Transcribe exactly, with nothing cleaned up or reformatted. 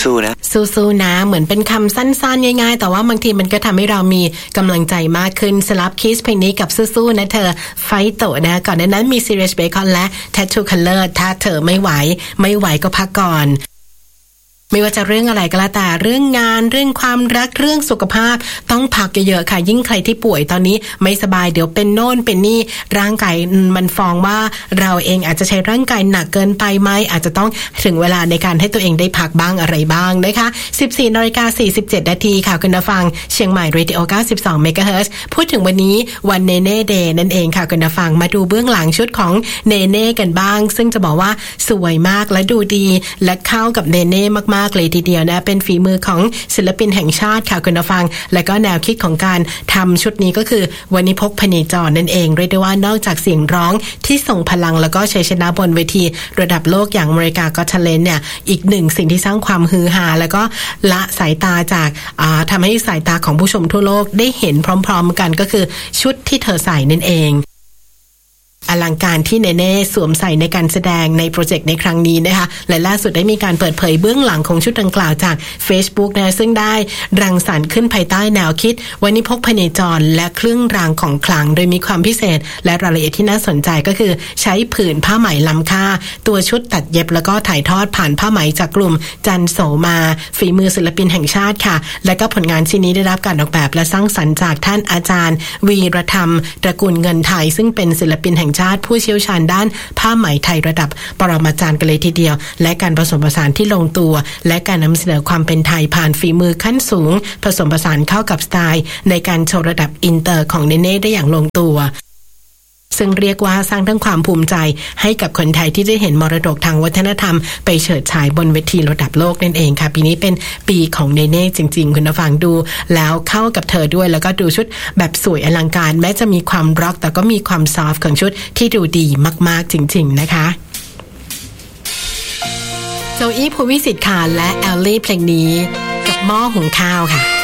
สู้ๆนะสู้ๆนะเหมือนเป็นคำสั้นๆง่ายๆแต่ว่าบางทีมันก็ทำให้เรามีกำลังใจมากขึ้นสลับคิสเพลงนี้กับสู้ๆนะเธอไฟโตนะก่อนหน้านั้นมี Serious Bacon และ Tattoo Color ถ้าเธอไม่ไหวไม่ไหวก็พักก่อนไม่ว่าจะเรื่องอะไรก็แล้วแต่เรื่องงานเรื่องความรักเรื่องสุขภาพต้องพักเยอะๆค่ะยิ่งใครที่ป่วยตอนนี้ไม่สบายเดี๋ยวเป็นโน่นเป็นนี่ร่างกายมันฟ้องว่าเราเองอาจจะใช้ร่างกายหนักเกินไปไหมอาจจะต้องถึงเวลาในการให้ตัวเองได้พักบ้างอะไรบ้างนะคะ สิบสี่นาฬิกาสี่สิบเจ็ดนาทีค่ะคุณผู้ฟังเชียงใหม่เรดิโอเก้าสิบสองเมกะเฮิรตซ์พูดถึงวันนี้วันเนเน่เดย์นั่นเองค่ะคุณผู้ฟังมาดูเบื้องหลังชุดของเนเน่กันบ้างซึ่งจะบอกว่าสวยมากและดูดีและเข้ากับเนเน่มากเลยทีเดียวนะเป็นฝีมือของศิลปินแห่งชาติค่ะคุณผู้ฟังและก็แนวคิดของการทำชุดนี้ก็คือวณิพกพเนจรนั่นเองเรียกได้ว่านอกจากเสียงร้องที่ส่งพลังแล้วก็ชัยชนะบนเวทีระดับโลกอย่างอเมริกาก็ทะเลนเนี่ยอีกหนึ่งสิ่งที่สร้างความฮือฮาแล้วก็ละสายตาจากทำให้สายตาของผู้ชมทั่วโลกได้เห็นพร้อมๆกันก็คือชุดที่เธอใส่นั่นเองอลังการที่เนเน่สวมใส่ในการแสดงในโปรเจกต์ในครั้งนี้นะคะและล่าสุดได้มีการเปิดเผยเบื้องหลังของชุดดังกล่าวจาก Facebook นะซึ่งได้รังสรรค์ขึ้นภายใต้แนวคิดวณิพกพเนจรและเครื่องรางของขลังโดยมีความพิเศษและรายละเอียดที่น่าสนใจก็คือใช้ผืนผ้าไหมล้ำค่าตัวชุดตัดเย็บแล้วก็ถ่ายทอดผ่านผ้าไหมจากกลุ่มจันโสมาฝีมือศิลปินแห่งชาติค่ะและก็ผลงานชิ้นนี้ได้รับการออกแบบและสร้างสรรค์จากท่านอาจารย์วีรธรรมตระกูลเงินไทยซึ่งเป็นศิลปินแห่งชาติผู้เชี่ยวชาญด้านผ้าไหมไทยระดับปรมาจารย์กันเลยทีเดียวและการผสมผสานที่ลงตัวและการนำเสนอความเป็นไทยผ่านฝีมือขั้นสูงผสมผสานเข้ากับสไตล์ในการโชว์ระดับอินเตอร์ของเนเน่ได้อย่างลงตัวซึ่งเรียกว่าสร้างทั้งความภูมิใจให้กับคนไทยที่ได้เห็นมรดกทางวัฒนธรรมไปเฉิดฉายบนเวทีระดับโลกนั่นเองค่ะปีนี้เป็นปีของเนเน่จริงๆคุณผู้ฟังดูแล้วเข้ากับเธอด้วยแล้วก็ดูชุดแบบสวยอลังการแม้จะมีความร็อกแต่ก็มีความซอฟต์ของชุดที่ดูดีมากๆจริงๆนะคะโจอี้ภูวิสิทธิ์ค่ะและแอลลี่เพลงนี้กับหม้อหุงข้าวค่ะ